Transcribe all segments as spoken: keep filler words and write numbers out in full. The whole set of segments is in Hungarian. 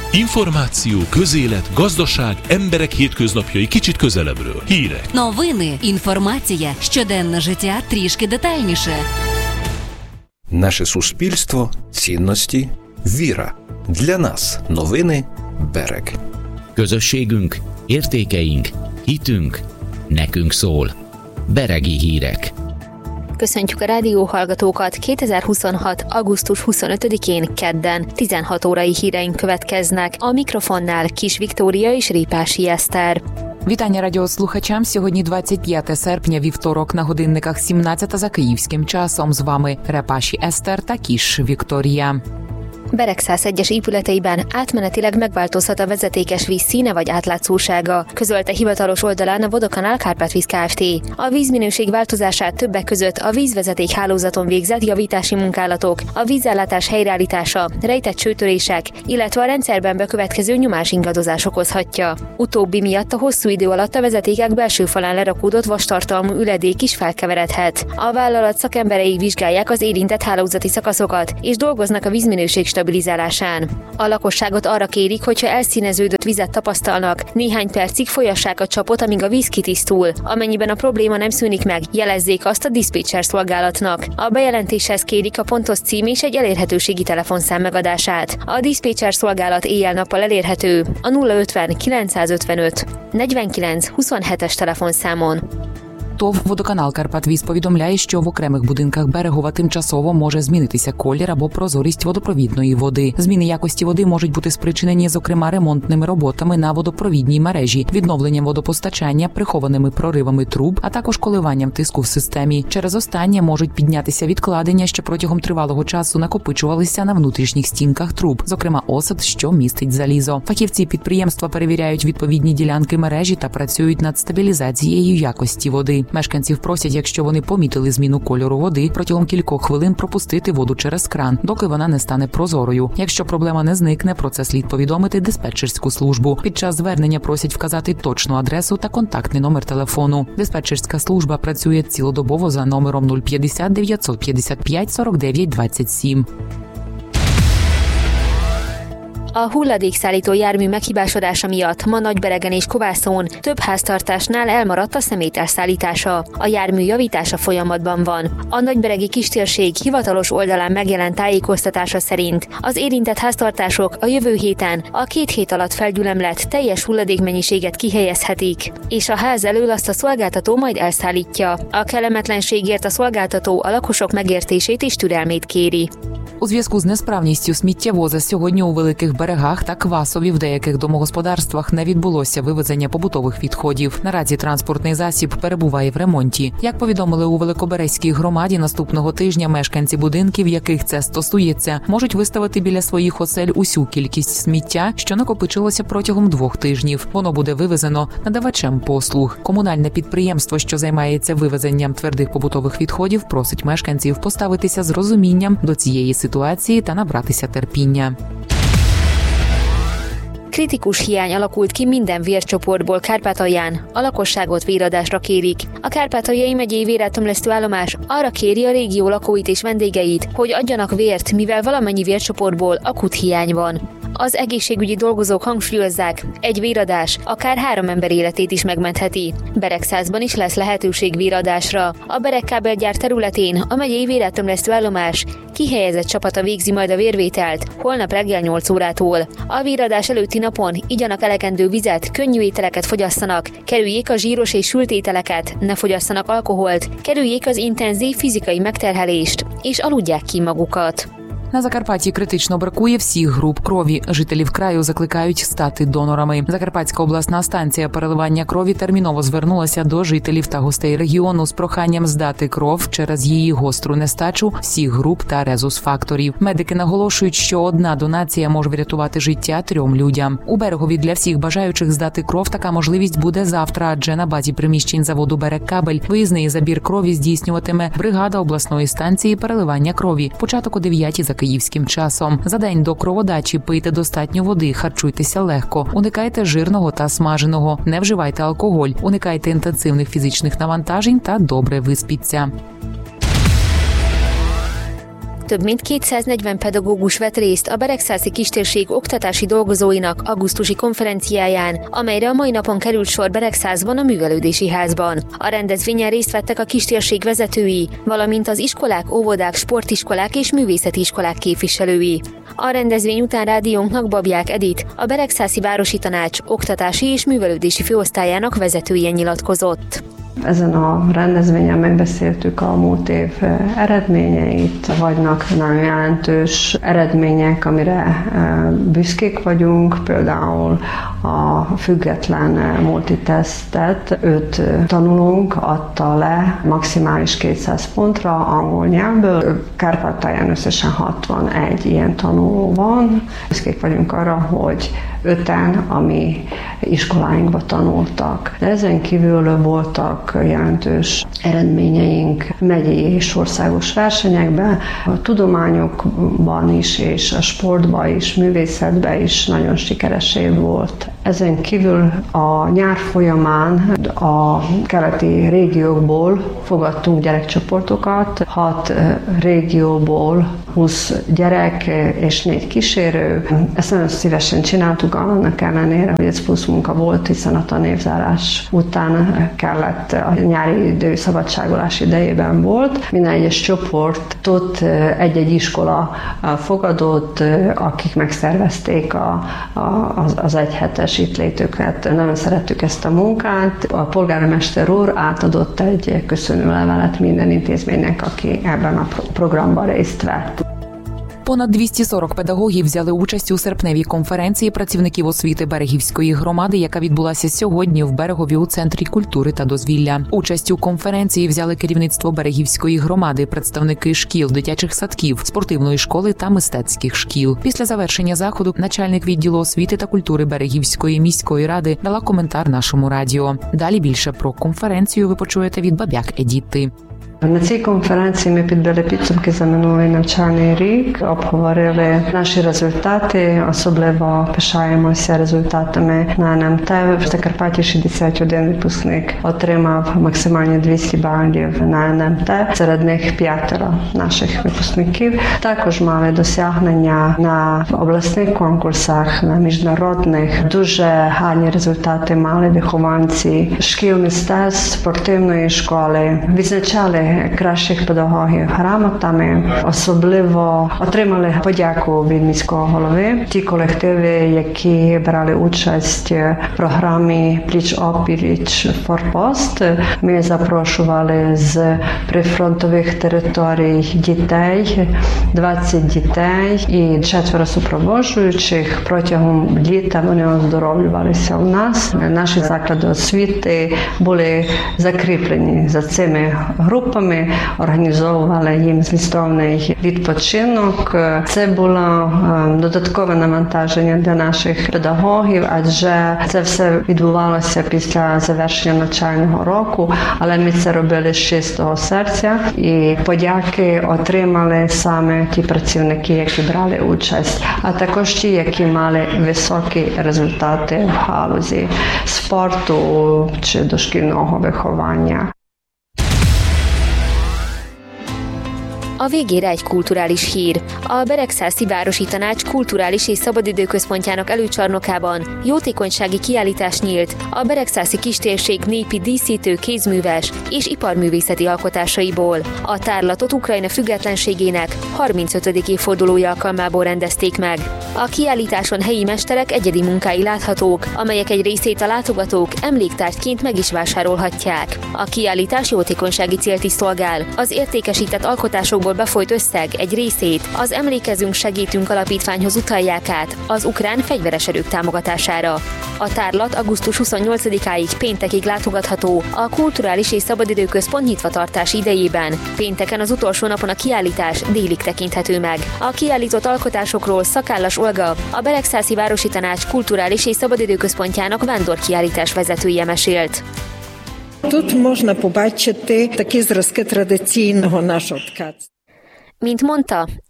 Információ, közélet, gazdaság, emberek hétköznapjai kicsit közelebbről. Hírek. Новини, інформація, щоденне життя трішки детальніше. Наше суспільство, цінності, віра. Для нас новини Берег. Közösségünk, értékeink, hitünk, nekünk szól. Beregi hírek. Köszöntjük a rádióhallgatókat! kétezer-huszonhat. augusztus huszonötödikén kedden tizenhat órai híreink következnek. A mikrofonnál Kis Viktória és Répási Eszter. Вітання радіослухачам. Сьогодні двадцять п'яте серпня, вівторок, на годинниках сімнадцята за київським часом. З вами Репаші Eszter та Kis Viktória. Bereg száz egyes épületeiben átmenetileg megváltozhat a vezetékes víz színe vagy átlátszósága, közölte hivatalos oldalán a Vodokanál Kárpátvíz Kft. A vízminőség változását többek között a vízvezeték hálózaton végzett javítási munkálatok, a vízellátás helyreállítása, rejtett csőtörések, illetve a rendszerben bekövetkező nyomásingadozás okozhatja. Utóbbi miatt a hosszú idő alatt a vezetékek belső falán lerakódott vastartalmú üledék is felkeveredhet. A vállalat szakemberei vizsgálják az érintett hálózati szakaszokat, és dolgoznak a vízminőség stabilizálásán. A lakosságot arra kérik, hogyha elszíneződött vizet tapasztalnak, néhány percig folyassák a csapot, amíg a víz kitisztul. Amennyiben a probléma nem szűnik meg, jelezzék azt a diszpécser szolgálatnak. A bejelentéshez kérik a pontos cím és egy elérhetőségi telefonszám megadását. A diszpécser szolgálat éjjel-nappal elérhető a nulla ötven kilencszázötvenöt negyvenkilenc huszonhetes telefonszámon. ТОВ «Водоканал Карпатвіз» повідомляє, що в окремих будинках Берегова тимчасово може змінитися колір або прозорість водопровідної води. Зміни якості води можуть бути спричинені, зокрема, ремонтними роботами на водопровідній мережі, відновленням водопостачання, прихованими проривами труб, а також коливанням тиску в системі. Через останнє можуть піднятися відкладення, що протягом тривалого часу накопичувалися на внутрішніх стінках труб, зокрема осад, що містить залізо. Фахівці підприємства перевіряють відповідні ділянки мережі та працюють над стабілізацією якості води. Мешканців просять, якщо вони помітили зміну кольору води, протягом кількох хвилин пропустити воду через кран, доки вона не стане прозорою. Якщо проблема не зникне, про це слід повідомити диспетчерську службу. Під час звернення просять вказати точну адресу та контактний номер телефону. Диспетчерська служба працює цілодобово за номером нуль п'ятдесят дев'ятсот п'ятдесят п'ять сорок дев'ять двадцять сім. A hulladékszállító jármű meghibásodása miatt ma Nagyberegen és Kovászon több háztartásnál elmaradt a szemét elszállítása. A jármű javítása folyamatban van. A nagyberegi kistérség hivatalos oldalán megjelent tájékoztatása szerint az érintett háztartások a jövő héten a két hét alatt felgyülemlett teljes hulladékmennyiséget kihelyezhetik, és a ház elől azt a szolgáltató majd elszállítja. A kellemetlenségért a szolgáltató a lakosok megértését és türelmét kéri. У зв'язку з несправністю сміттєвоза сьогодні у Великих Берегах та Квасові в деяких домогосподарствах не відбулося вивезення побутових відходів. Наразі транспортний засіб перебуває в ремонті. Як повідомили у Великоберезькій громаді, наступного тижня мешканці будинків, яких це стосується, можуть виставити біля своїх осель усю кількість сміття, що накопичилося протягом двох тижнів. Воно буде вивезено надавачем послуг. Комунальне підприємство, що займається вивезенням твердих побутових відходів, просить мешканців поставитися з розумінням до цієї ситуації. szituációt та nabratися terpinja. Kritikus hiány alakult ki minden vércsoportból Kárpátalján, a lakosságot véradásra kérik. A Kárpátaljai megyei véreltömlesztő állomás arra kéri a régió lakóit és vendégeit, hogy adjanak vért, mivel valamennyi vércsoportból akut hiány van. Az egészségügyi dolgozók hangsúlyozzák, egy véradás akár három ember életét is megmentheti. Beregszázban is lesz lehetőség véradásra. A Beregkábelgyár területén a megyei véreltömlesztő állomás kihelyezett csapata végzi majd a vérvételt holnap reggel nyolc órától. A véradás előtti napon igyanak elegendő vizet, könnyű ételeket fogyasszanak, kerüljék a zsíros és sült ételeket, ne fogyasszanak alkoholt, kerüljék az intenzív fizikai megterhelést, és aludják ki magukat. На Закарпатті критично бракує всіх груп крові. Жителів краю закликають стати донорами. Закарпатська обласна станція переливання крові терміново звернулася до жителів та гостей регіону з проханням здати кров через її гостру нестачу всіх груп та резус-факторів. Медики наголошують, що одна донація може врятувати життя трьом людям. У Берегові для всіх бажаючих здати кров така можливість буде завтра, адже на базі приміщень заводу «Берегкабель» виїзний забір крові здійснюватиме бригада обласної станції переливання крові. Початок о дев'ятій за київським часом. За день до кроводачі пийте достатньо води, харчуйтеся легко, уникайте жирного та смаженого, не вживайте алкоголь, уникайте інтенсивних фізичних навантажень та добре виспіться. Több mint kétszáznegyven pedagógus vett részt a Beregszászi kistérség oktatási dolgozóinak augusztusi konferenciáján, amelyre a mai napon került sor Beregszászban a Művelődési Házban. A rendezvényen részt vettek a kistérség vezetői, valamint az iskolák, óvodák, sportiskolák és művészeti iskolák képviselői. A rendezvény után rádiónknak Babják Edit, a Beregszászi Városi Tanács oktatási és művelődési főosztályának vezetője nyilatkozott. Ezen a rendezvényen megbeszéltük a múlt év eredményeit, vannak nagyon jelentős eredmények, amire büszkék vagyunk, például a független multitesztet öt tanulónk adta le maximális kétszáz pontra angol nyelvből, Kárpátalján összesen hatvanegy ilyen tanuló van. Büszkék vagyunk arra, hogy öten a mi iskoláinkba tanultak. De ezen kívül voltak jelentős eredményeink megyei és országos versenyekben, a tudományokban is, és a sportban is, művészetben is nagyon sikeres év volt. Ezen kívül a nyár folyamán a keleti régiókból fogadtunk gyerekcsoportokat, hat régióból húsz gyerek és négy kísérő. Ezt nagyon szívesen csináltuk, annak ellenére, hogy ez plusz munka volt, hiszen a tanévzárás után kellett, a nyári idő szabadságolás idejében volt. Minden egyes csoportot egy-egy iskola fogadott, akik megszervezték a, a, az, az egyhetes itt létüket. Nagyon szerettük ezt a munkát. A polgármester úr átadott egy köszönőlevelet minden intézménynek, aki ebben a programban részt vett. Понад двісті сорок педагогів взяли участь у серпневій конференції працівників освіти Берегівської громади, яка відбулася сьогодні в Берегові у Центрі культури та дозвілля. Участь у конференції взяли керівництво Берегівської громади, представники шкіл, дитячих садків, спортивної школи та мистецьких шкіл. Після завершення заходу начальник відділу освіти та культури Берегівської міської ради дала коментар нашому радіо. Далі більше про конференцію ви почуєте від Бабяк Едіти. На цій конференції ми підбили підсумки за минулий навчальний рік, обговорили наші результати, особливо пишаємося результатами на ен ем те. В Закарпатті шістдесят один випускник отримав максимальні двісті балів на ен ем те, серед них п'ятеро наших випускників. Також мали досягнення на обласних конкурсах, на міжнародних. Дуже гарні результати мали вихованці шкіл мистецтв, спортивної школи. Відзначали кращих педагогів грамотами, особливо отримали подяку від міського голови. Ті колективи, які брали участь в програмі «Пліч-опліч Форпост», ми запрошували з прифронтових територій дітей, двадцять дітей і четверо супроводжуючих. Протягом літа вони оздоровлювалися у нас. Наші заклади освіти були закріплені за цими групами. Ми організовували їм змістовний відпочинок. Це було додаткове навантаження для наших педагогів, адже це все відбувалося після завершення навчального року, але ми це робили з чистого серця і подяки отримали саме ті працівники, які брали участь, а також ті, які мали високі результати в галузі спорту чи дошкільного виховання. A végére egy kulturális hír. A Beregszászi Városi Tanács kulturális és szabadidőközpontjának előcsarnokában jótékonysági kiállítás nyílt a beregszászi kistérség népi díszítő, kézműves és iparművészeti alkotásaiból. A tárlatot Ukrajna függetlenségének harmincötödik évfordulója alkalmából rendezték meg. A kiállításon helyi mesterek egyedi munkái láthatók, amelyek egy részét a látogatók emléktárgyként meg is vásárolhatják. A kiállítás jótékonysági célt is szolgál. Az értékesített alkotásokból befolyt összeg egy részét az Emlékezünk, Segítünk alapítványhoz utalják át az ukrán fegyveres erők támogatására. A tárlat augusztus huszonnyolcadikáig péntekig látogatható a Kulturális és Szabadidőközpont nyitvatartás idejében. Pénteken az utolsó napon a kiállítás délig tekinthető meg. A kiállított alkotásokról Szakállas Olga, a Beregszászi Városi Tanács Kulturális és Szabadidőközpontjának vándorkiállítás vezetője mesélt. Тут можна побачити такі зразки традиційного нашого ткацтва. Mint mondta,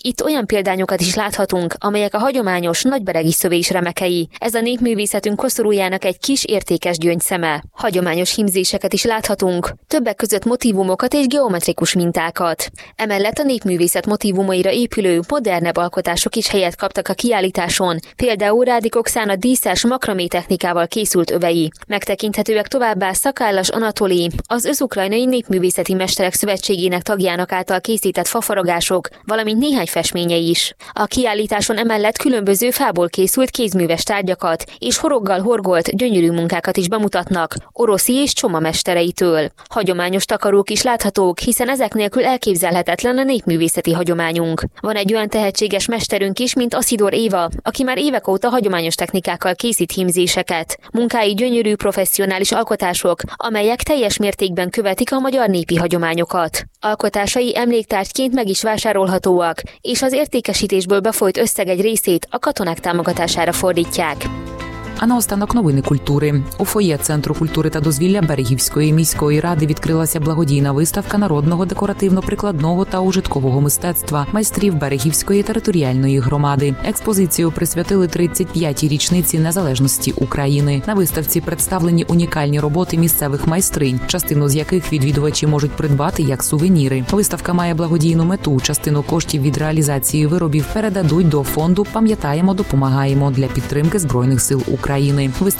Itt olyan példányokat is láthatunk, amelyek a hagyományos nagyberegi szövés remekei. Ez a népművészetünk koszorújának egy kis értékes gyöngyszeme. Hagyományos hímzéseket is láthatunk, többek között motívumokat és geometrikus mintákat. Emellett a népművészet motívumaira épülő, modernebb alkotások is helyet kaptak a kiállításon, például Rádik Okszana díszes makramé technikával készült övei. Megtekinthetőek továbbá Szakállas Anatoli, az Összukrajnai Népművészeti Mesterek Szövetségének tagjának által készített fafaragások, valamint néhány festménye is. A kiállításon emellett különböző fából készült kézműves tárgyakat és horoggal horgolt gyönyörű munkákat is bemutatnak Oroszi és Csoma mestereitől. Hagyományos takarók is láthatók, hiszen ezek nélkül elképzelhetetlen a népművészeti hagyományunk. Van egy olyan tehetséges mesterünk is, mint Aszidor Éva, aki már évek óta hagyományos technikákkal készít hímzéseket. Munkái gyönyörű professzionális alkotások, amelyek teljes mértékben követik a magyar népi hagyományokat. Alkotásai emléktárgyként meg is vásárolhatóak, és az értékesítésből befolyt összeg egy részét a katonák támogatására fordítják. А наостанок новини культури. У фоє Центру культури та дозвілля Берегівської міської ради відкрилася благодійна виставка народного декоративно-прикладного та ужиткового мистецтва майстрів Берегівської територіальної громади. Експозицію присвятили тридцять п'ятій річниці незалежності України. На виставці представлені унікальні роботи місцевих майстринь, частину з яких відвідувачі можуть придбати як сувеніри. Виставка має благодійну мету. Частину коштів від реалізації виробів передадуть до фонду «Пам'ятаємо, допомагаємо» для підтримки Збройних сил України.